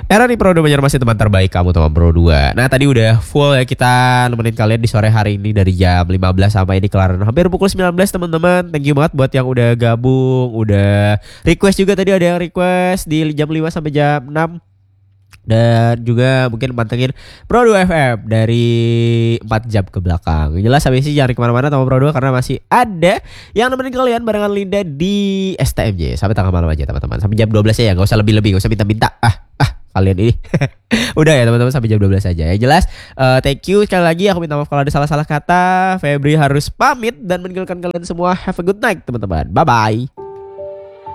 Era nih Pro 2 masih teman terbaik kamu teman Pro 2. Nah tadi udah full ya kita nemenin kalian di sore hari ini dari jam 15 sampai ini kelar hampir pukul 19 teman-teman. Thank you banget buat yang udah gabung, udah request juga tadi ada yang request di jam 5 sampai jam 6. Dan juga mungkin mantengin Pro 2 FM dari 4 jam ke belakang. Jelas habis ini jangan kemana-mana sama Pro 2 karena masih ada yang nemenin kalian barengan Linda di STMJ. Sampai tengah malam aja teman-teman. Sampai jam 12 ya, gak usah lebih-lebih, gak usah minta-minta. Kalian ini udah ya teman-teman sampai jam 12 aja ya. Jelas thank you sekali lagi. Aku minta maaf kalau ada salah-salah kata. Febri harus pamit dan meninggalkan kalian semua. Have a good night teman-teman. Bye-bye.